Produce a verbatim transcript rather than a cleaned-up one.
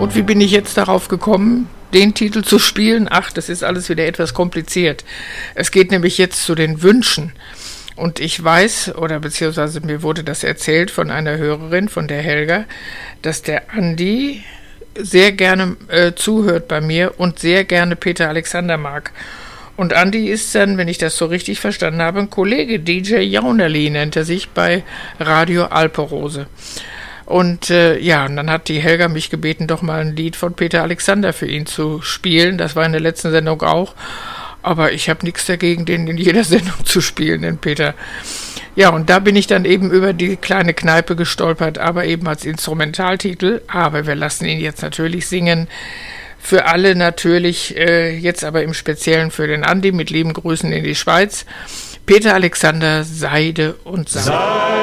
Und wie bin ich jetzt darauf gekommen, den Titel zu spielen? Ach, das ist alles wieder etwas kompliziert. Es geht nämlich jetzt zu den Wünschen. Und ich weiß, oder beziehungsweise mir wurde das erzählt von einer Hörerin, von der Helga, dass der Andi sehr gerne äh, zuhört bei mir und sehr gerne Peter Alexander mag. Und Andi ist dann, wenn ich das so richtig verstanden habe, ein Kollege, D J Jaunerli nennt er sich bei Radio Alperose. Und äh, ja, und dann hat die Helga mich gebeten, doch mal ein Lied von Peter Alexander für ihn zu spielen. Das war in der letzten Sendung auch. Aber ich habe nichts dagegen, den in jeder Sendung zu spielen, den Peter. Ja, und da bin ich dann eben über die kleine Kneipe gestolpert, aber eben als Instrumentaltitel. Aber wir lassen ihn jetzt natürlich singen. Für alle natürlich, äh, jetzt aber im Speziellen für den Andi mit lieben Grüßen in die Schweiz. Peter Alexander, Seide und Sand.